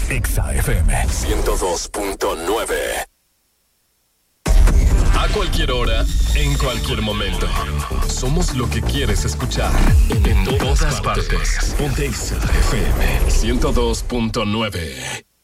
Exa FM 102.9. A cualquier hora, en cualquier momento. Somos lo que quieres escuchar. En todas partes. Ponte Exa FM 102.9.